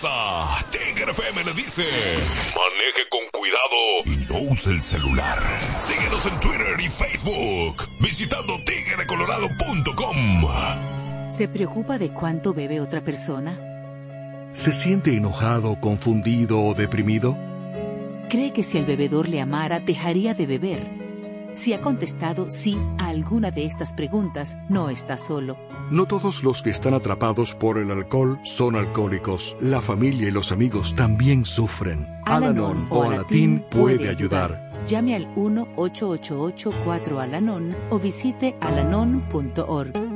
casa. Tigre FM le dice: maneje con cuidado y no use el celular. Síguenos en Twitter y Facebook visitando tigrecolorado.com. ¿Se preocupa de cuánto bebe otra persona? ¿Se siente enojado, confundido o deprimido? ¿Cree que si el bebedor le amara, dejaría de beber? Si ha contestado sí a alguna de estas preguntas, no está solo. No todos los que están atrapados por el alcohol son alcohólicos. La familia y los amigos también sufren. Al-Anon o Alatín puede ayudar. Llame al 1-888-4-ALANON o visite alanon.org.